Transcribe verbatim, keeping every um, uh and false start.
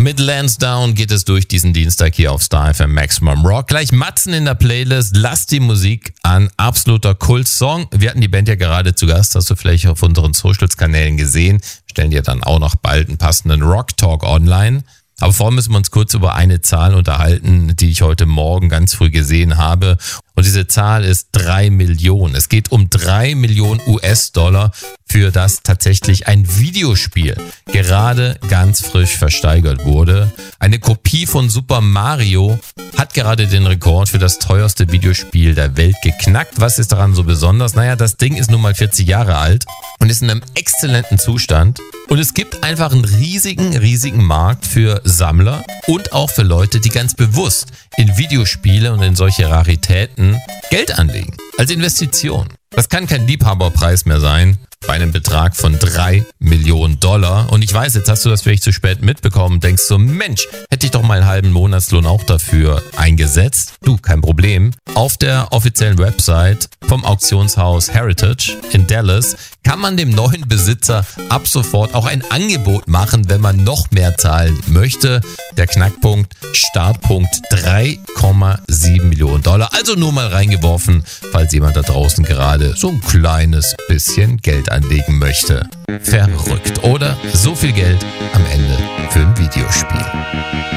Mit Lansdowne geht es durch diesen Dienstag hier auf Star F M Maximum Rock. Gleich Matzen in der Playlist. Lass die Musik an. Absoluter Kult-Song. Wir hatten die Band ja gerade zu Gast. Hast du vielleicht auf unseren Socials-Kanälen gesehen. Stellen dir dann auch noch bald einen passenden Rock-Talk online. Aber vorher müssen wir uns kurz über eine Zahl unterhalten, die ich heute Morgen ganz früh gesehen habe. Und diese Zahl ist drei Millionen. Es geht um drei Millionen U S-Dollar, für das tatsächlich ein Videospiel gerade ganz frisch versteigert wurde. Eine Kopie von Super Mario hat gerade den Rekord für das teuerste Videospiel der Welt geknackt. Was ist daran so besonders? Naja, das Ding ist nun mal vierzig Jahre alt und ist in einem exzellenten Zustand. Und es gibt einfach einen riesigen, riesigen Markt für Sammler und auch für Leute, die ganz bewusst in Videospiele und in solche Raritäten Geld anlegen. Als Investition. Das kann kein Liebhaberpreis mehr sein. Bei einem Betrag von drei Millionen Dollar. Und ich weiß, jetzt hast du das vielleicht zu spät mitbekommen. Denkst so, Mensch, hätte ich doch mal einen halben Monatslohn auch dafür eingesetzt. Du, kein Problem. Auf der offiziellen Website vom Auktionshaus Heritage in Dallas kann man dem neuen Besitzer ab sofort auch ein Angebot machen, wenn man noch mehr zahlen möchte. Der Knackpunkt, Startpunkt drei Komma sieben Millionen Dollar. Also nur mal reingeworfen, falls jemand da draußen gerade so ein kleines bisschen Geld anlegen möchte. Verrückt, oder? So viel Geld am Ende für ein Videospiel.